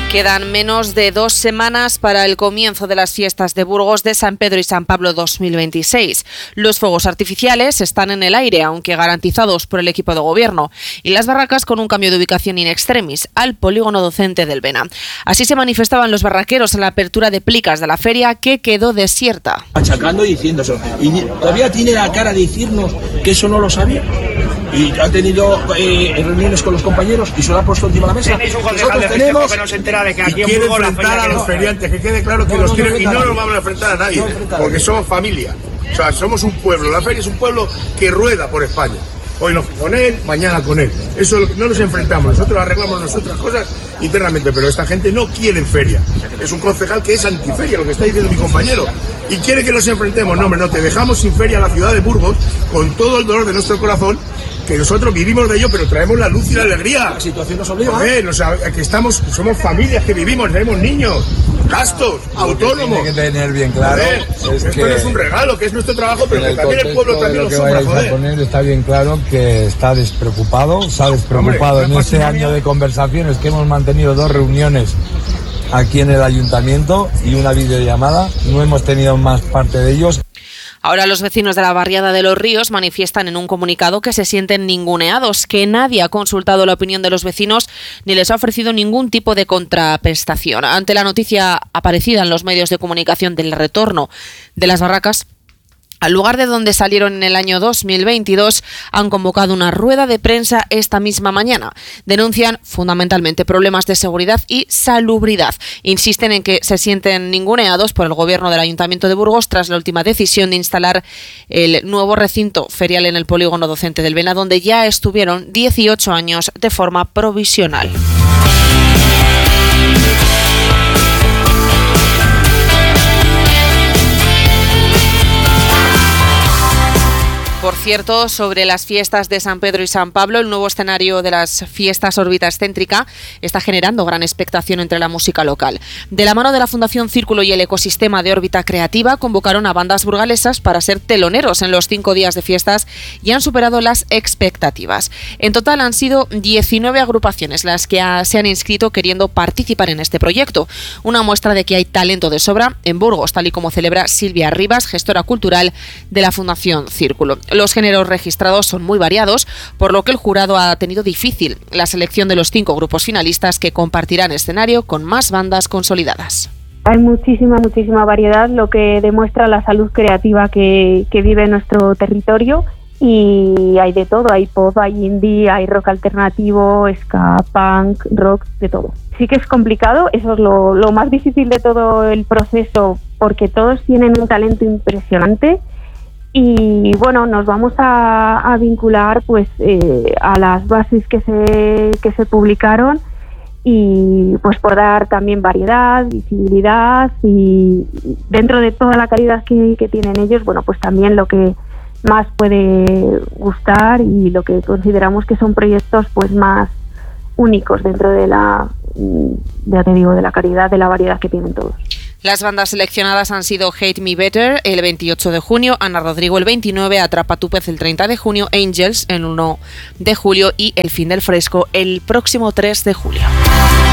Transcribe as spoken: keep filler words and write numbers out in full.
Quedan menos de dos semanas para el comienzo de las fiestas de Burgos de San Pedro y San Pablo dos mil veintiséis. Los fuegos artificiales están en el aire, aunque garantizados por el equipo de gobierno, y las barracas con un cambio de ubicación in extremis al polígono docente del Bena. Así se manifestaban los barraqueros en la apertura de plicas de la feria, que quedó desierta. Achacando y diciendo eso. Y todavía tiene la cara de decirnos que eso no lo sabía. Y ha tenido eh, reuniones con los compañeros y se lo ha puesto encima de la mesa. Nosotros tenemos que no se entera de que aquí y quiere enfrentar a los feriantes, que quede claro que no, los no quieren y no nos vamos a enfrentar a nadie, porque somos familia. O sea, somos un pueblo. La feria es un pueblo que rueda por España. Hoy nos con él, mañana con él. Eso no nos enfrentamos, nosotros arreglamos nuestras cosas internamente, pero esta gente no quiere feria. Es un concejal que es antiferia, lo que está diciendo mi compañero. Y quiere que nos enfrentemos. No, hombre, no, te dejamos sin feria a la ciudad de Burgos, con todo el dolor de nuestro corazón, que nosotros vivimos de ello, pero traemos la luz y la alegría. La situación nos obliga. Joder, o sea, que estamos, somos familias que vivimos, tenemos niños, gastos, lo autónomos. Que tiene que tener bien claro Joder, es esto que no es un regalo, que es nuestro trabajo, pero que el también el pueblo también lo, lo que sufra, vayáis joder. a poner está bien claro que está despreocupado, está despreocupado. Hombre, en este año de conversaciones que hemos mantenido dos reuniones aquí en el ayuntamiento y una videollamada, no hemos tenido más parte de ellos. Ahora los vecinos de la barriada de Los Ríos manifiestan en un comunicado que se sienten ninguneados, que nadie ha consultado la opinión de los vecinos ni les ha ofrecido ningún tipo de contraprestación. Ante la noticia aparecida en los medios de comunicación del retorno de las barracas al lugar de donde salieron en el año dos mil veintidós, han convocado una rueda de prensa esta misma mañana. Denuncian fundamentalmente problemas de seguridad y salubridad. Insisten en que se sienten ninguneados por el gobierno del Ayuntamiento de Burgos tras la última decisión de instalar el nuevo recinto ferial en el polígono docente del Bena, donde ya estuvieron dieciocho años de forma provisional. Por cierto, sobre las fiestas de San Pedro y San Pablo, el nuevo escenario de las fiestas Órbita Excéntrica está generando gran expectación entre la música local. De la mano de la Fundación Círculo y el ecosistema de Órbita Creativa, convocaron a bandas burgalesas para ser teloneros en los cinco días de fiestas y han superado las expectativas. En total han sido diecinueve agrupaciones las que ha, se han inscrito queriendo participar en este proyecto. Una muestra de que hay talento de sobra en Burgos, tal y como celebra Silvia Rivas, gestora cultural de la Fundación Círculo. Los géneros registrados son muy variados, por lo que el jurado ha tenido difícil la selección de los cinco grupos finalistas que compartirán escenario con más bandas consolidadas. Hay muchísima, muchísima variedad, lo que demuestra la salud creativa que, que vive nuestro territorio, y hay de todo, hay pop, hay indie, hay rock alternativo, ska, punk, rock, de todo. Sí que es complicado, eso es lo, lo más difícil de todo el proceso, porque todos tienen un talento impresionante. Y bueno, nos vamos a, a vincular pues eh, a las bases que se que se publicaron, y pues por dar también variedad, visibilidad, y dentro de toda la calidad que, que tienen ellos, bueno, pues también lo que más puede gustar y lo que consideramos que son proyectos pues más únicos dentro de la, ya te digo, de la calidad, de la variedad que tienen todos. Las bandas seleccionadas han sido Hate Me Better el veintiocho de junio, Ana Rodrigo el veintinueve, Atrapa tu pez el treinta de junio, Angels el uno de julio y El fin del fresco el próximo tres de julio.